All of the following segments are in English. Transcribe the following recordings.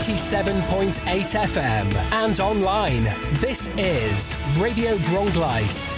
97.8 FM and online. This is Radio Bronglais.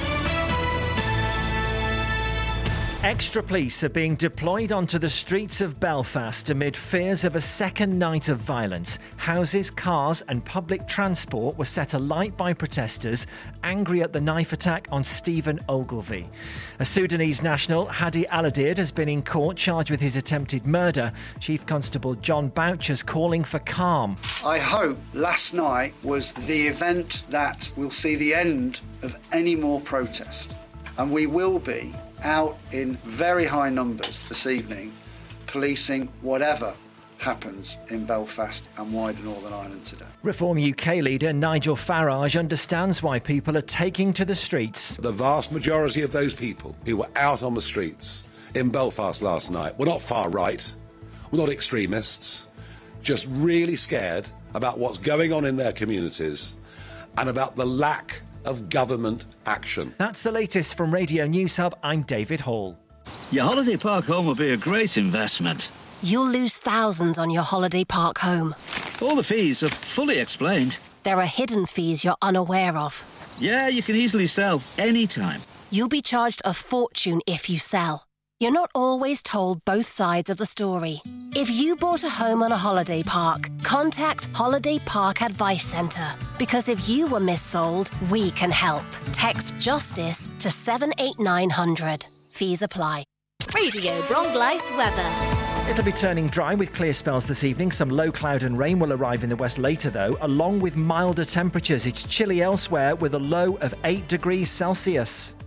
Extra police are being deployed onto the streets of Belfast amid fears of a second night of violence. Houses, cars and public transport were set alight by protesters angry at the knife attack on Stephen Ogilvie. A Sudanese national, Hadi Aladir, has been in court charged with his attempted murder. Chief Constable John Boucher's calling for calm. I hope last night was the event that will see the end of any more protest, and we will be out in very high numbers this evening, policing whatever happens in Belfast and wider Northern Ireland today. Reform UK leader Nigel Farage understands why people are taking to the streets. The vast majority of those people who were out on the streets in Belfast last night were not far right, were not extremists, just really scared about what's going on in their communities and about the lack of government action. That's the latest from Radio News Hub. I'm David Hall. Your holiday park home will be a great investment. You'll lose thousands on your holiday park home. All the fees are fully explained. There are hidden fees you're unaware of. Yeah, you can easily sell anytime. You'll be charged a fortune if you sell. You're not always told both sides of the story. If you bought a home on a holiday park, contact Holiday Park Advice Centre. Because if you were missold, we can help. Text JUSTICE to 78900. Fees apply. Radio Bronglais weather. It'll be turning dry with clear spells this evening. Some low cloud and rain will arrive in the west later, though, along with milder temperatures. It's chilly elsewhere with a low of 8 degrees Celsius.